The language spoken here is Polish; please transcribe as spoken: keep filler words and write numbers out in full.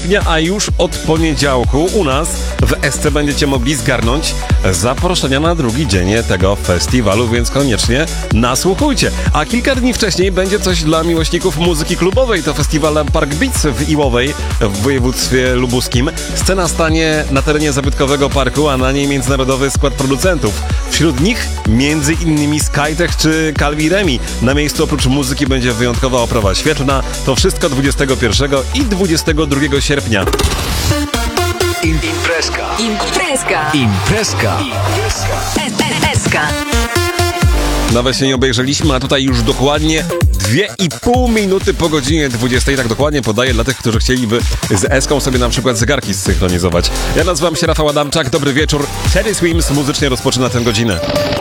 sierpnia, a już od poniedziałku u nas w S C będziecie mogli zgarnąć zaproszenia na drugi dzień tego festiwalu, więc koniecznie nasłuchujcie. A kilka dni wcześniej będzie coś dla miłośników muzyki klubowej. To festiwal Park Beats w Iłowej w województwie lubuskim. Scena stanie na terenie zabytkowego parku, a na niej międzynarodowy skład producentów. Wśród nich między innymi Skytech czy Calvi Remi. Na miejscu oprócz muzyki będzie wyjątkowa oprawa świetlna. To wszystko dwudziestego pierwszego i dwudziestego drugiego sierpnia. Imprezka. Imprezka. Imprezka. Imprezka. Nawet się nie obejrzeliśmy, a tutaj już dokładnie dwie i pół minuty po godzinie dwudziestej. Tak dokładnie podaję dla tych, którzy chcieliby z Eską sobie na przykład zegarki zsynchronizować. Ja nazywam się Rafał Adamczak. Dobry wieczór. Teddy Swims muzycznie rozpoczyna tę godzinę.